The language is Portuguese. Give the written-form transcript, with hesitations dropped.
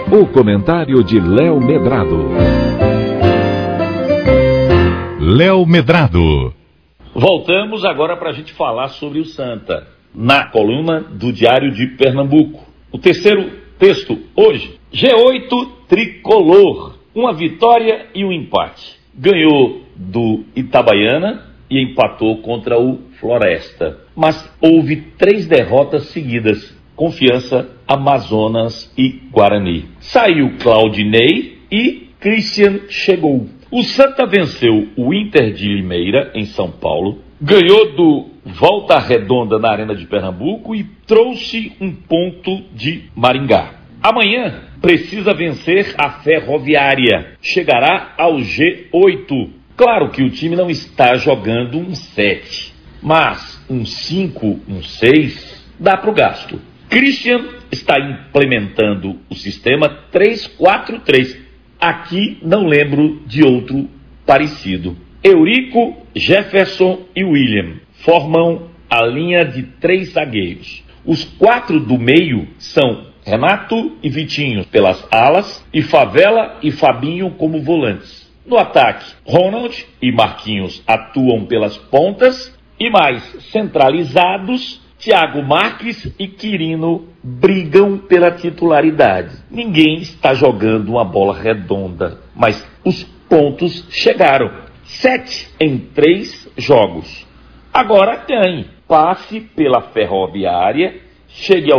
O comentário de Léo Medrado. Léo Medrado. Voltamos agora para a gente falar sobre o Santa, na coluna do Diário de Pernambuco. O terceiro texto hoje, G8 tricolor, uma vitória e um empate. Ganhou do Itabaiana e empatou contra o Floresta. Mas houve 3 derrotas seguidas: Confiança, Amazonas e Guarani. Saiu Claudinei e Christian chegou. O Santa venceu o Inter de Limeira, em São Paulo, ganhou do Volta Redonda na Arena de Pernambuco e trouxe um ponto de Maringá. Amanhã precisa vencer a Ferroviária, chegará ao G8. Claro que o time não está jogando um 7, mas um 5, um 6 dá para o gasto. Christian está implementando o sistema 3-4-3. Aqui não lembro de outro parecido. Eurico, Jefferson e William formam a linha de 3 zagueiros. Os 4 do meio são Renato e Vitinho pelas alas e Favela e Fabinho como volantes. No ataque, Ronald e Marquinhos atuam pelas pontas e mais centralizados, Thiago Marques e Quirino brigam pela titularidade. Ninguém está jogando uma bola redonda, mas os pontos chegaram. 7 em 3 jogos. Agora tem. Passe pela Ferroviária, chegue ao